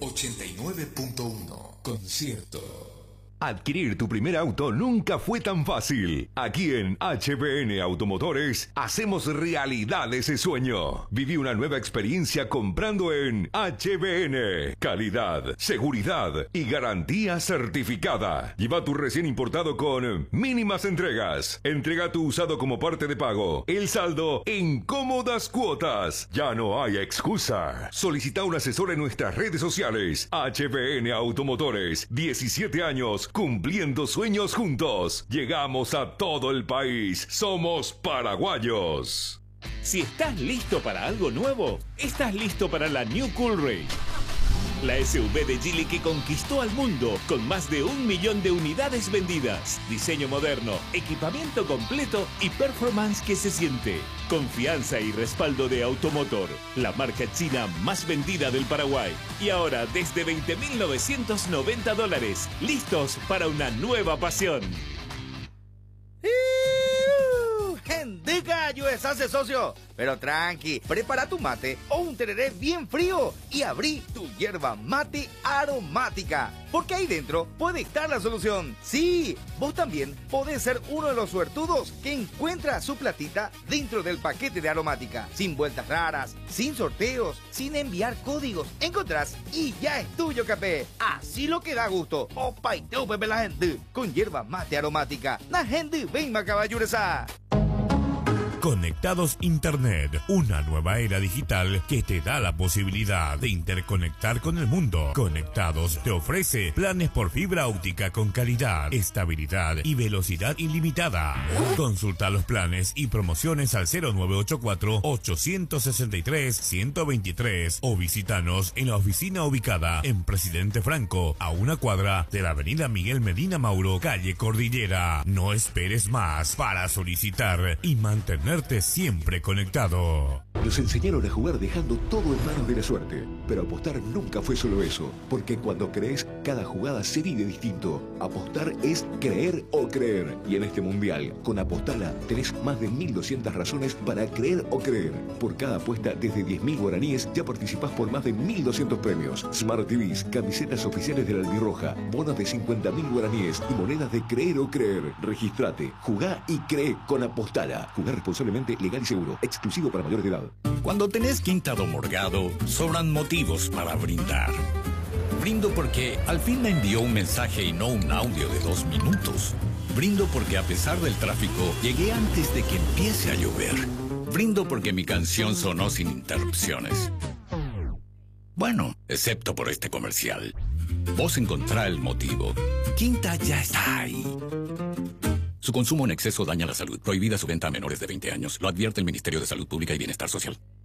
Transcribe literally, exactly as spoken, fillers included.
ochenta y nueve punto uno. Concierto. Adquirir tu primer auto nunca fue tan fácil. Aquí en H B N Automotores hacemos realidad ese sueño. Viví una nueva experiencia comprando en H B N. Calidad, seguridad y garantía certificada. Lleva tu recién importado con mínimas entregas. Entrega tu usado como parte de pago. El saldo en cómodas cuotas. Ya no hay excusa. Solicita un asesor en nuestras redes sociales. H B N Automotores. diecisiete años cumpliendo sueños juntos. Llegamos a todo el país. Somos paraguayos. Si estás listo para algo nuevo, estás listo para la New Coolray. La S U V de Geely que conquistó al mundo con más de un millón de unidades vendidas. Diseño moderno, equipamiento completo y performance que se siente. Confianza y respaldo de Automotor, la marca china más vendida del Paraguay. Y ahora desde veinte mil novecientos noventa dólares, listos para una nueva pasión. Gendica, U S A C, socio. Pero tranqui, prepara tu mate o un tereré bien frío y abrí tu hierba mate aromática. Porque ahí dentro puede estar la solución. Sí, vos también podés ser uno de los suertudos que encuentra su platita dentro del paquete de aromática. Sin vueltas raras, sin sorteos, sin enviar códigos. Encontrás y ya es tuyo, capé. Así lo que da gusto. Opa y teo, pepe, la gente. Con hierba mate aromática. La gente ven, macaballuresa. Conectados Internet, una nueva era digital que te da la posibilidad de interconectar con el mundo. Conectados te ofrece planes por fibra óptica con calidad, estabilidad y velocidad ilimitada. Consulta los planes y promociones al cero nueve ocho cuatro, ocho seis tres, uno dos tres o visítanos en la oficina ubicada en Presidente Franco, a una cuadra de la avenida Miguel Medina Mauro, calle Cordillera. No esperes más para solicitar y mantener siempre conectado. Nos enseñaron a jugar dejando todo en manos de la suerte, pero apostar nunca fue solo eso, porque cuando crees, cada jugada se vive distinto. Apostar es creer o creer, y en este mundial, con Apostala, tenés más de mil doscientas razones para creer o creer. Por cada apuesta desde diez mil guaraníes, ya participás por más de mil doscientos premios. Smart T Vs, camisetas oficiales de la Albirroja, bonos de cincuenta mil guaraníes y monedas de creer o creer. Registrate, jugá y cree con Apostala. Jugar responsablemente, legal y seguro, exclusivo para mayores de edad. Cuando tenés Quinta do Morgado, sobran motivos para brindar. Brindo porque al fin me envió un mensaje y no un audio de dos minutos. Brindo porque a pesar del tráfico, llegué antes de que empiece a llover. Brindo porque mi canción sonó sin interrupciones. Bueno, excepto por este comercial. Vos encontrá el motivo. Quinta ya está ahí. Su consumo en exceso daña la salud. Prohibida su venta a menores de veinte años. Lo advierte el Ministerio de Salud Pública y Bienestar Social.